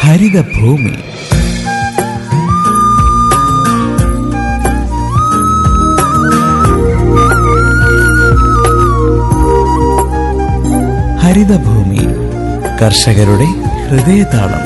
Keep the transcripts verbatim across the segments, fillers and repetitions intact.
ഹരിതഭൂമി. ഹരിതഭൂമി, കർഷകരുടെ ഹൃദയതാളം.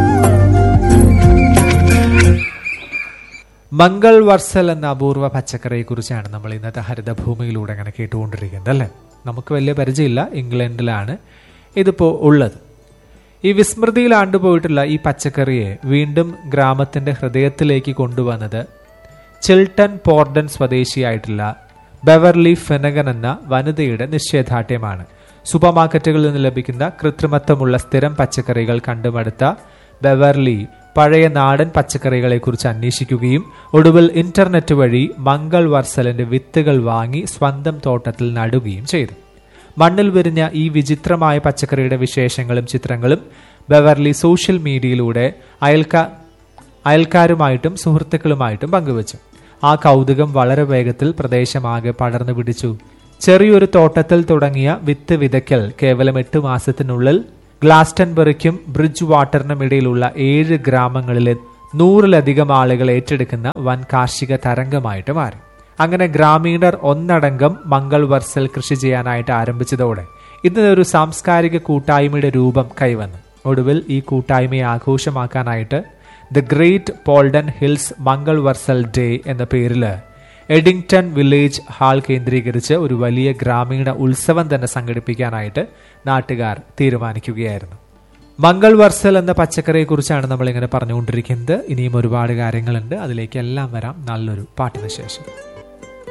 മംഗൾ വർസൽ എന്ന അപൂർവ പച്ചക്കറിയെ കുറിച്ചാണ് നമ്മൾ ഇന്നത്തെ ഹരിതഭൂമിയിലൂടെ അങ്ങനെ കേട്ടുകൊണ്ടിരിക്കുന്നത് അല്ലേ. നമുക്ക് വലിയ പരിചയമില്ല, ഇംഗ്ലണ്ടിലാണ് ഇതിപ്പോൾ ഉള്ളത്. ഈ വിസ്മൃതിയിൽ ആണ്ടുപോയിട്ടുള്ള ഈ പച്ചക്കറിയെ വീണ്ടും ഗ്രാമത്തിന്റെ ഹൃദയത്തിലേക്ക് കൊണ്ടുവന്നത് ചിൽട്ടൺ പോർഡൻ സ്വദേശിയായിട്ടുള്ള ബെവർലി ഫെനഗൻ എന്ന വനിതയുടെ നിശ്ചയദാർഢ്യമാണ്. സൂപ്പർ മാർക്കറ്റുകളിൽ നിന്ന് ലഭിക്കുന്ന കൃത്രിമത്വമുള്ള സ്ഥിരം പച്ചക്കറികൾ കണ്ടുമടുത്ത ബെവർലി പഴയ നാടൻ പച്ചക്കറികളെ കുറിച്ച് അന്വേഷിക്കുകയും ഒടുവിൽ ഇന്റർനെറ്റ് വഴി മംഗൾ വർസലിന്റെ വിത്തുകൾ വാങ്ങി സ്വന്തം തോട്ടത്തിൽ നടുകയും ചെയ്തു. മണ്ണിൽ വിരിഞ്ഞ ഈ വിചിത്രമായ പച്ചക്കറിയുടെ വിശേഷങ്ങളും ചിത്രങ്ങളും ബെവർലി സോഷ്യൽ മീഡിയയിലൂടെ അയൽക്കാ അയൽക്കാരുമായിട്ടും സുഹൃത്തുക്കളുമായിട്ടും പങ്കുവച്ചു. ആ കൗതുകം വളരെ വേഗത്തിൽ പ്രദേശമാകെ പടർന്നു പിടിച്ചു. ചെറിയൊരു തോട്ടത്തിൽ തുടങ്ങിയ വിത്ത് വിതയ്ക്കൽ കേവലം എട്ട് മാസത്തിനുള്ളിൽ ഗ്ലാസ്റ്റൻബറിക്കും ബ്രിഡ്ജ് വാട്ടറിനും ഇടയിലുള്ള ഏഴ് ഗ്രാമങ്ങളിലെ നൂറിലധികം ആളുകൾ ഏറ്റെടുക്കുന്ന വൻ കാർഷിക തരംഗമായിട്ട് മാറി. അങ്ങനെ ഗ്രാമീണർ ഒന്നടങ്കം മംഗൾ വർസൽ കൃഷി ചെയ്യാനായിട്ട് ആരംഭിച്ചതോടെ ഇന്നൊരു സാംസ്കാരിക കൂട്ടായ്മയുടെ രൂപം കൈവന്നു. ഒടുവിൽ ഈ കൂട്ടായ്മയെ ആഘോഷമാക്കാനായിട്ട് the great പോൾഡൻ hills Mangal വർസൽ day എന്ന പേരിൽ എഡിങ്ടൺ വില്ലേജ് ഹാൾ കേന്ദ്രീകരിച്ച് ഒരു വലിയ ഗ്രാമീണ ഉത്സവം തന്നെ സംഘടിപ്പിക്കാനായിട്ട് നാട്ടുകാർ തീരുമാനിക്കുകയായിരുന്നു. മംഗൾ വർസൽ എന്ന പച്ചക്കറിയെ കുറിച്ചാണ് നമ്മൾ ഇങ്ങനെ പറഞ്ഞുകൊണ്ടിരിക്കുന്നത്. ഇനിയും ഒരുപാട് കാര്യങ്ങളുണ്ട്, അതിലേക്കെല്ലാം വരാം നല്ലൊരു പാട്ടിന് ശേഷം.